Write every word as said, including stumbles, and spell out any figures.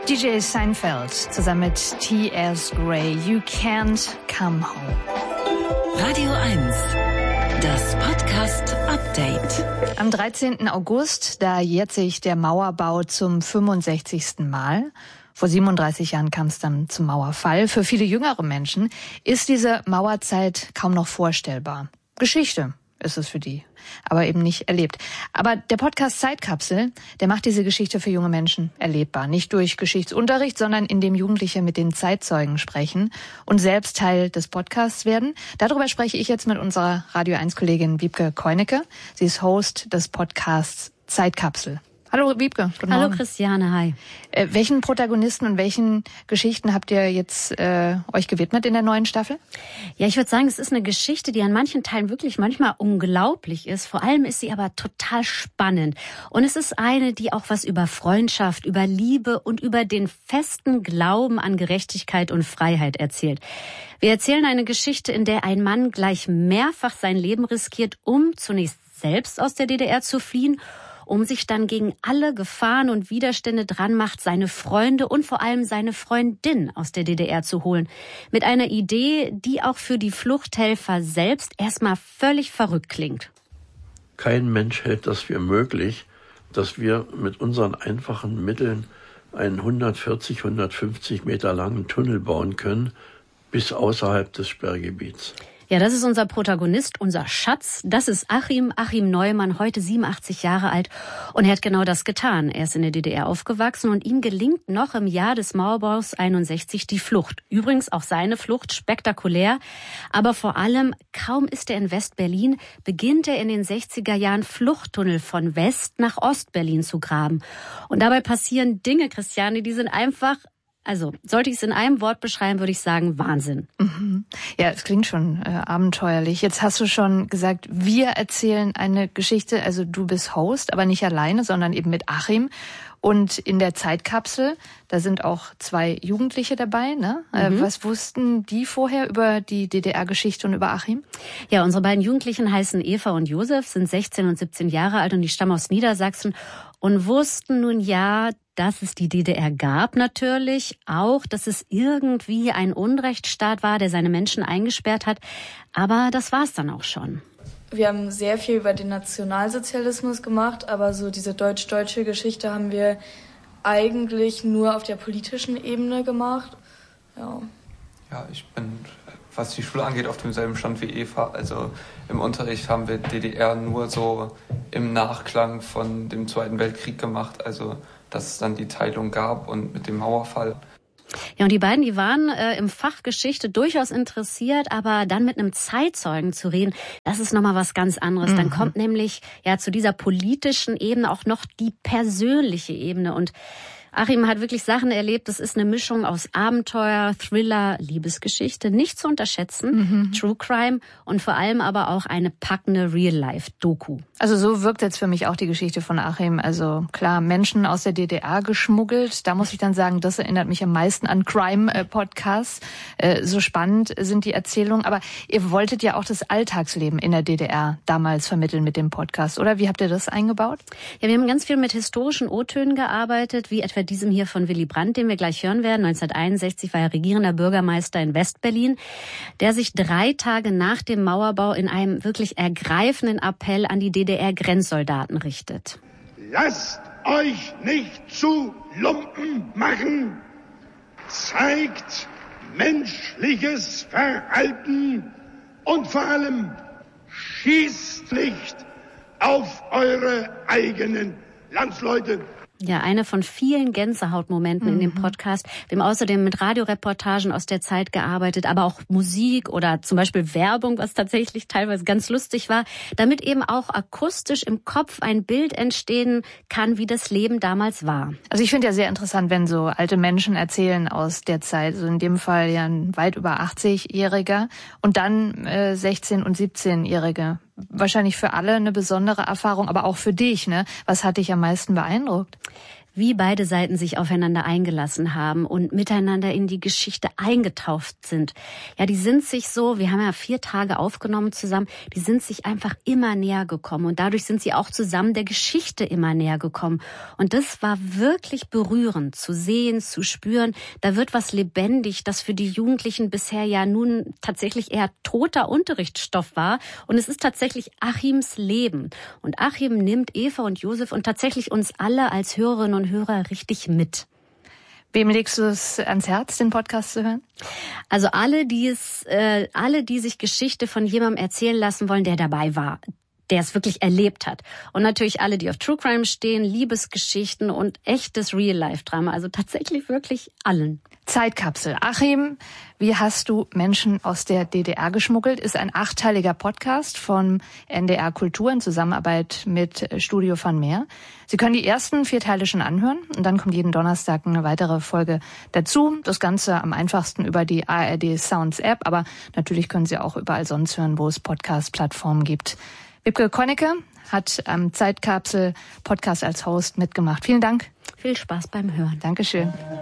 D J Seinfeld zusammen mit T S. Gray, You Can't Come Home. Radio eins, das Podcast-Update. Am dreizehnten August, da jährt sich der Mauerbau zum fünfundsechzigsten Mal. Vor siebenunddreißig Jahren kam es dann zum Mauerfall. Für viele jüngere Menschen ist diese Mauerzeit kaum noch vorstellbar. Geschichte ist es für die, aber eben nicht erlebt. Aber der Podcast Zeitkapsel, der macht diese Geschichte für junge Menschen erlebbar. Nicht durch Geschichtsunterricht, sondern indem Jugendliche mit den Zeitzeugen sprechen und selbst Teil des Podcasts werden. Darüber spreche ich jetzt mit unserer Radio eins Kollegin Wiebke Keunecke. Sie ist Host des Podcasts Zeitkapsel. Hallo Wiebke. Guten Hallo Morgen. Christiane, hi. Äh, welchen Protagonisten und welchen Geschichten habt ihr jetzt äh, euch gewidmet in der neuen Staffel? Ja, ich würde sagen, es ist eine Geschichte, die an manchen Teilen wirklich manchmal unglaublich ist. Vor allem ist sie aber total spannend. Und es ist eine, die auch was über Freundschaft, über Liebe und über den festen Glauben an Gerechtigkeit und Freiheit erzählt. Wir erzählen eine Geschichte, in der ein Mann gleich mehrfach sein Leben riskiert, um zunächst selbst aus der D D R zu fliehen, um sich dann gegen alle Gefahren und Widerstände dran macht, seine Freunde und vor allem seine Freundin aus der D D R zu holen. Mit einer Idee, die auch für die Fluchthelfer selbst erstmal völlig verrückt klingt. Kein Mensch hält das für möglich, dass wir mit unseren einfachen Mitteln einen hundertvierzig, hundertfünfzig Meter langen Tunnel bauen können, bis außerhalb des Sperrgebiets. Ja, das ist unser Protagonist, unser Schatz. Das ist Achim, Achim Neumann, heute siebenundachtzig Jahre alt. Und er hat genau das getan. Er ist in der D D R aufgewachsen und ihm gelingt noch im Jahr des Mauerbaus einundsechzig die Flucht. Übrigens auch seine Flucht spektakulär. Aber vor allem, kaum ist er in West-Berlin, beginnt er in den sechziger Jahren Fluchttunnel von West nach Ost-Berlin zu graben. Und dabei passieren Dinge, Christiane, die sind einfach... Also, sollte ich es in einem Wort beschreiben, würde ich sagen, Wahnsinn. Mhm. Ja, es klingt schon äh, abenteuerlich. Jetzt hast du schon gesagt, wir erzählen eine Geschichte, also du bist Host, aber nicht alleine, sondern eben mit Achim. Und in der Zeitkapsel, da sind auch zwei Jugendliche dabei, ne? Mhm. Äh, was wussten die vorher über die D D R-Geschichte und über Achim? Ja, unsere beiden Jugendlichen heißen Eva und Josef, sind sechzehn und siebzehn Jahre alt und die stammen aus Niedersachsen und wussten nun ja, dass es die D D R gab natürlich, auch, dass es irgendwie ein Unrechtsstaat war, der seine Menschen eingesperrt hat. Aber das war es dann auch schon. Wir haben sehr viel über den Nationalsozialismus gemacht, aber so diese deutsch-deutsche Geschichte haben wir eigentlich nur auf der politischen Ebene gemacht. Ja, ja, ich bin, was die Schule angeht, auf demselben Stand wie Eva. Also im Unterricht haben wir D D R nur so im Nachklang von dem Zweiten Weltkrieg gemacht, also dass es dann die Teilung gab und mit dem Mauerfall. Ja, und die beiden, die waren äh, im Fach Geschichte durchaus interessiert, aber dann mit einem Zeitzeugen zu reden, das ist nochmal was ganz anderes. Mhm. Dann kommt nämlich ja zu dieser politischen Ebene auch noch die persönliche Ebene. Und Achim hat wirklich Sachen erlebt, das ist eine Mischung aus Abenteuer, Thriller, Liebesgeschichte, nicht zu unterschätzen, mhm. True Crime und vor allem aber auch eine packende Real-Life-Doku. Also so wirkt jetzt für mich auch die Geschichte von Achim. Also klar, Menschen aus der D D R geschmuggelt. Da muss ich dann sagen, das erinnert mich am meisten an Crime-Podcasts. Äh, so spannend sind die Erzählungen. Aber ihr wolltet ja auch das Alltagsleben in der D D R damals vermitteln mit dem Podcast, oder? Wie habt ihr das eingebaut? Ja, wir haben ganz viel mit historischen O-Tönen gearbeitet, wie etwa diesem hier von Willy Brandt, den wir gleich hören werden. neunzehnhunderteinundsechzig war er regierender Bürgermeister in West-Berlin, der sich drei Tage nach dem Mauerbau in einem wirklich ergreifenden Appell an die D D R-Grenzsoldaten richtet. Lasst euch nicht zu Lumpen machen. Zeigt menschliches Verhalten und vor allem schießt nicht auf eure eigenen Landsleute. Ja, eine von vielen Gänsehautmomenten mhm. in dem Podcast. Wir haben außerdem mit Radioreportagen aus der Zeit gearbeitet, aber auch Musik oder zum Beispiel Werbung, was tatsächlich teilweise ganz lustig war, damit eben auch akustisch im Kopf ein Bild entstehen kann, wie das Leben damals war. Also ich finde ja sehr interessant, wenn so alte Menschen erzählen aus der Zeit, so in dem Fall ja ein weit über achtzig-Jähriger und dann äh, sechzehn- und siebzehn-Jährige. Wahrscheinlich für alle eine besondere Erfahrung, aber auch für dich, ne? Was hat dich am meisten beeindruckt? wie beide Seiten sich aufeinander eingelassen haben und miteinander in die Geschichte eingetaucht sind. Ja, die sind sich so, wir haben ja vier Tage aufgenommen zusammen, die sind sich einfach immer näher gekommen und dadurch sind sie auch zusammen der Geschichte immer näher gekommen. Und das war wirklich berührend, zu sehen, zu spüren. Da wird was lebendig, das für die Jugendlichen bisher ja nun tatsächlich eher toter Unterrichtsstoff war. Und es ist tatsächlich Achims Leben. Und Achim nimmt Eva und Josef und tatsächlich uns alle als Hörerinnen und Hörer richtig mit. Wem legst du es ans Herz, den Podcast zu hören? Also alle, die es, äh, alle, die sich Geschichte von jemandem erzählen lassen wollen, der dabei war, der es wirklich erlebt hat. Und natürlich alle, die auf True Crime stehen, Liebesgeschichten und echtes Real-Life-Drama. Also tatsächlich wirklich allen. Zeitkapsel. Achim, wie hast du Menschen aus der D D R geschmuggelt? Ist ein achtteiliger Podcast von N D R Kultur in Zusammenarbeit mit Studio van Meer. Sie können die ersten vier Teile schon anhören und dann kommt jeden Donnerstag eine weitere Folge dazu. Das Ganze am einfachsten über die A R D Sounds App, aber natürlich können Sie auch überall sonst hören, wo es Podcast-Plattformen gibt. Wiebke Konnecke hat am Zeitkapsel-Podcast als Host mitgemacht. Vielen Dank. Viel Spaß beim Hören. Dankeschön.